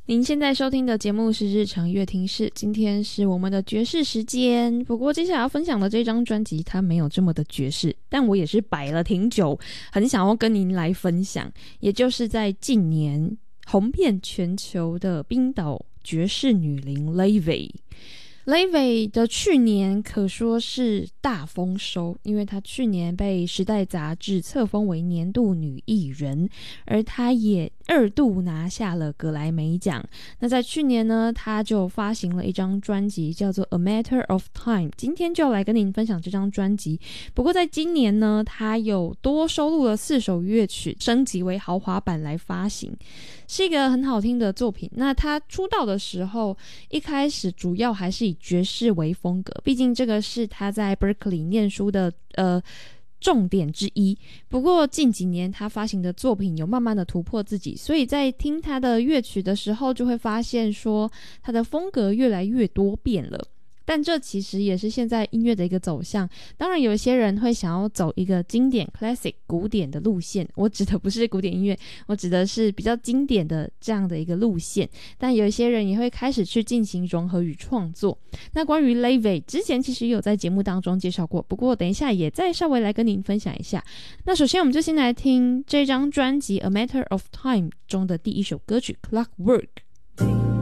您现在收听的节目是日常乐听室，今天是我们的爵士时间。不过接下来要分享的这张专辑它没有这么的爵士，但我也是摆了挺久，很想要跟您来分享，也就是在近年红遍全球的冰岛爵士女伶 Laufey。Laufey 的去年可说是大丰收，因为她去年被《时代》杂志册封为年度女艺人，而她也2度拿下了格莱美奖。那在去年呢，她就发行了一张专辑叫做《A Matter of Time》，今天就要来跟您分享这张专辑。不过在今年呢，她有多收录了4首乐曲，升级为豪华版来发行，是一个很好听的作品。那她出道的时候，一开始主要还是以爵士为风格，毕竟这个是她在 Berkeley 念书的重点之一。不过近几年他发行的作品有慢慢的突破自己，所以在听他的乐曲的时候，就会发现说他的风格越来越多变了。但这其实也是现在音乐的一个走向。当然有些人会想要走一个经典 classic 古典的路线，我指的不是古典音乐，我指的是比较经典的这样的一个路线。但有一些人也会开始去进行融合与创作。那关于 Laufey 之前其实也有在节目当中介绍过，不过等一下也再稍微来跟您分享一下。那首先我们就先来听这张专辑 A Matter of Time 中的第一首歌曲 Clockwork。